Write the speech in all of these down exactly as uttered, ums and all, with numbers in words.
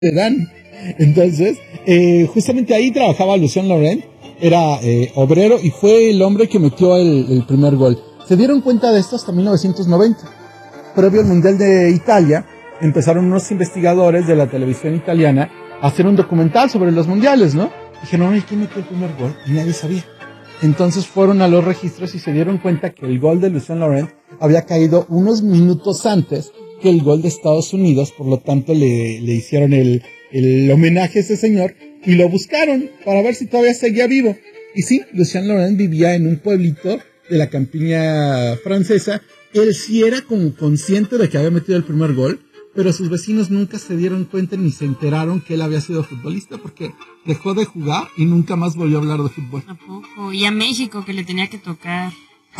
te dan. Entonces, eh, justamente ahí trabajaba Lucien Laurent, era eh, obrero y fue el hombre que metió el, el primer gol. Se dieron cuenta de esto hasta mil novecientos noventa. Previo al Mundial de Italia, empezaron unos investigadores de la televisión italiana a hacer un documental sobre los mundiales, ¿no? Dijeron, oye, ¿quién metió el primer gol? Y nadie sabía. Entonces fueron a los registros y se dieron cuenta que el gol de Lucien Laurent había caído unos minutos antes que el gol de Estados Unidos, por lo tanto le, le hicieron el, el homenaje a ese señor y lo buscaron para ver si todavía seguía vivo. Y sí, Lucien Laurent vivía en un pueblito de la campiña francesa. Él sí era como consciente de que había metido el primer gol, pero sus vecinos nunca se dieron cuenta ni se enteraron que él había sido futbolista porque dejó de jugar y nunca más volvió a hablar de fútbol. ¿A poco? Y a México, que le tenía que tocar.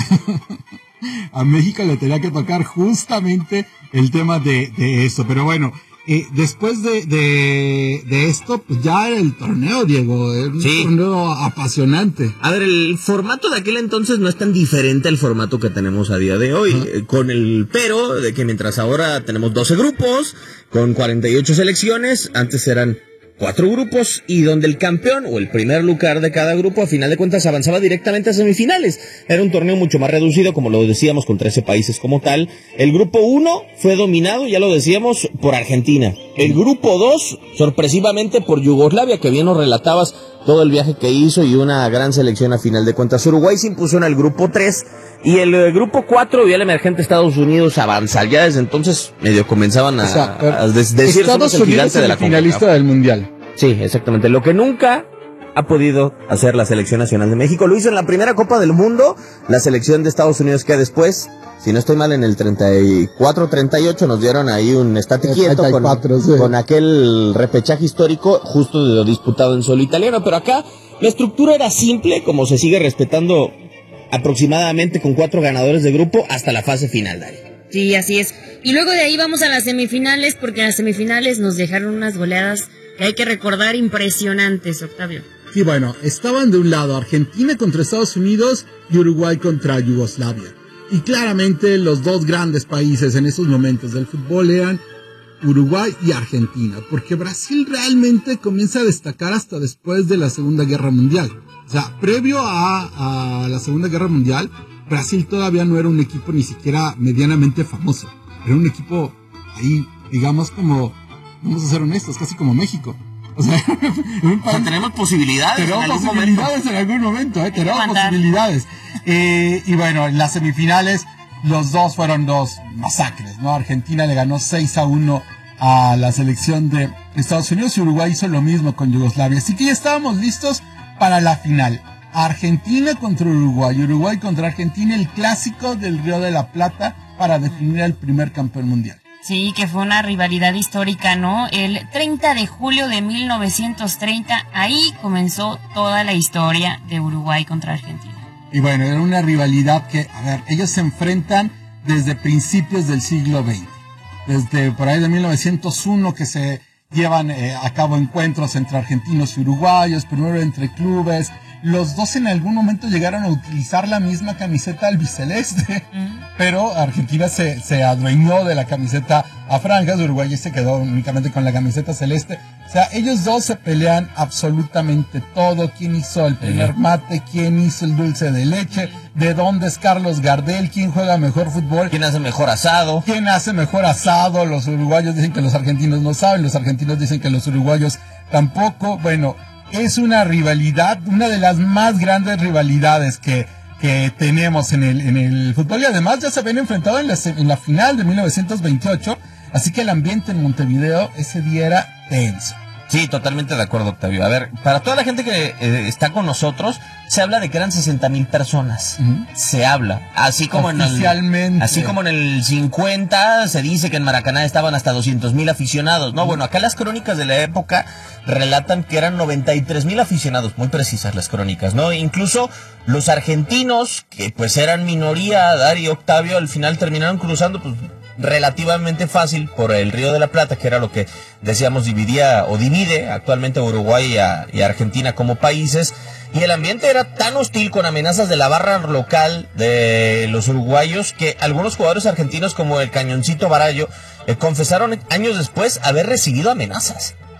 A México le tenía que tocar justamente el tema de, de eso. Pero bueno, eh, después de, de, de esto, pues ya era el torneo, Diego. Era un sí. torneo apasionante. A ver, el formato de aquel entonces no es tan diferente al formato que tenemos a día de hoy. Uh-huh. Con el pero de que mientras ahora tenemos doce grupos, con cuarenta y ocho selecciones, antes eran cuatro grupos y donde el campeón o el primer lugar de cada grupo a final de cuentas avanzaba directamente a semifinales. Era un torneo mucho más reducido, como lo decíamos, con trece países como tal. El grupo uno fue dominado, ya lo decíamos, por Argentina. El grupo dos, sorpresivamente, por Yugoslavia, que bien nos relatabas todo el viaje que hizo y una gran selección a final de cuentas. Uruguay se impuso en el grupo tres y el, el grupo cuatro vio al emergente Estados Unidos avanzar. Ya desde entonces medio comenzaban a, o sea, a des- decir Estados somos el gigante Unidos de la finalista del mundial. Sí, exactamente. Lo que nunca ha podido hacer la selección nacional de México. Lo hizo en la primera Copa del Mundo. La selección de Estados Unidos que después, si no estoy mal, en el treinta y cuatro treinta y ocho nos dieron ahí un estate quieto con, sí. con aquel repechaje histórico justo de lo disputado en suelo italiano. Pero acá la estructura era simple, como se sigue respetando aproximadamente con cuatro ganadores de grupo hasta la fase final, Dari. Sí, así es. Y luego de ahí vamos a las semifinales, porque en las semifinales nos dejaron unas goleadas que hay que recordar impresionantes, Octavio. Sí, bueno, estaban de un lado Argentina contra Estados Unidos y Uruguay contra Yugoslavia. Y claramente los dos grandes países en esos momentos del fútbol eran Uruguay y Argentina, porque Brasil realmente comienza a destacar hasta después de la Segunda Guerra Mundial. O sea, previo a, a la Segunda Guerra Mundial, Brasil todavía no era un equipo ni siquiera medianamente famoso. Era un equipo ahí, digamos como, vamos a ser honestos, casi como México. O sea, o sea tenemos posibilidades. Tenemos en posibilidades en algún momento, ¿eh? Tenemos posibilidades. Eh, y bueno, en las semifinales, los dos fueron dos masacres, ¿no? Argentina le ganó seis a uno a la selección de Estados Unidos y Uruguay hizo lo mismo con Yugoslavia. Así que ya estábamos listos para la final. Argentina contra Uruguay, Uruguay contra Argentina, el clásico del Río de la Plata para definir al primer campeón mundial. Sí, que fue una rivalidad histórica, ¿no? El treinta de julio de mil novecientos treinta, ahí comenzó toda la historia de Uruguay contra Argentina. Y bueno, era una rivalidad que, a ver, ellos se enfrentan desde principios del siglo veinte. Desde por ahí de mil novecientos uno que se llevan eh, a cabo encuentros entre argentinos y uruguayos, primero entre clubes. Los dos en algún momento llegaron a utilizar la misma camiseta albiceleste, mm. pero Argentina se, se adueñó de la camiseta a franjas, Uruguay se quedó únicamente con la camiseta celeste. O sea, ellos dos se pelean absolutamente todo. ¿Quién hizo el primer mate? ¿Quién hizo el dulce de leche? ¿De dónde es Carlos Gardel? ¿Quién juega mejor fútbol? ¿Quién hace mejor asado? ¿Quién hace mejor asado? Los uruguayos dicen que los argentinos no saben, los argentinos dicen que los uruguayos tampoco. Bueno, es una rivalidad, una de las más grandes rivalidades que, que tenemos en el, en el fútbol. Y además ya se habían enfrentado en la, en la final de mil novecientos veintiocho. Así que el ambiente en Montevideo ese día era tenso. Sí, totalmente de acuerdo, Octavio. A ver, para toda la gente que eh, está con nosotros, se habla de que eran sesenta mil personas. Uh-huh. Se habla. Así como en el, así como en el cincuenta se dice que en Maracaná estaban hasta doscientos mil aficionados. No, uh-huh. Bueno, acá las crónicas de la época relatan que eran noventa y tres mil aficionados. Muy precisas las crónicas, ¿no? Incluso los argentinos, que pues eran minoría, Dari y Octavio, al final terminaron cruzando, pues, relativamente fácil por el Río de la Plata, que era lo que decíamos dividía o divide actualmente a Uruguay y a, y a Argentina como países, y el ambiente era tan hostil con amenazas de la barra local de los uruguayos que algunos jugadores argentinos como el Cañoncito Barallo eh, confesaron años después haber recibido amenazas.